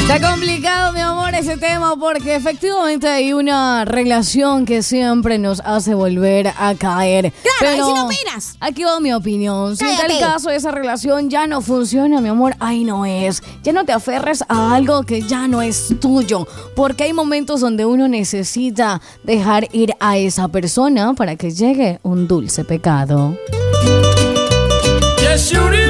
Está complicado, mi amor, ese tema porque efectivamente hay una relación que siempre nos hace volver a caer. Claro, pero ahí sí no opinas. aquí va mi opinión. Si en Cállate. tal caso esa relación ya no funciona, mi amor, ahí no es. Ya no te aferres a algo que ya no es tuyo. Porque hay momentos donde uno necesita dejar ir a esa persona para que llegue un dulce pecado. Yes, you do.